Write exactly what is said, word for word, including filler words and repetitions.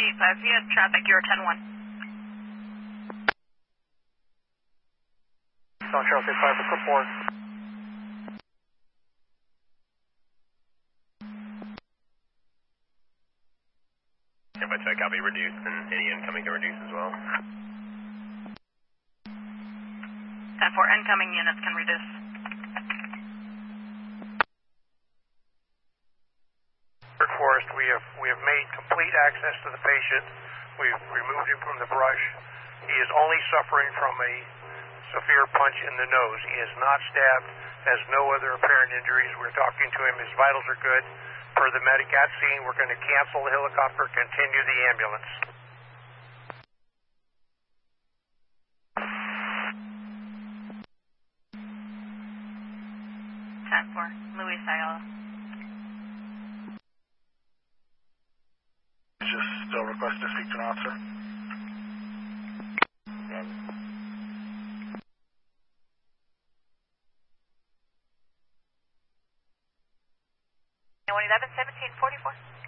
eight five, you have traffic, you're ten one. South Charles eight five, report. If I check, I'll be reduced, and any incoming can reduce as well. ten four, incoming units can reduce. Forest, we have we have made complete access to the patient. We've removed him from the brush. He is only suffering from a severe punch in the nose. He is not stabbed, has no other apparent injuries. We're talking to him. His vitals are good. Per the medic at scene, we're going to cancel the helicopter, continue the ambulance. ten four, Luis Ayala. Just still request to speak to an officer. one eleven, seventeen forty-four.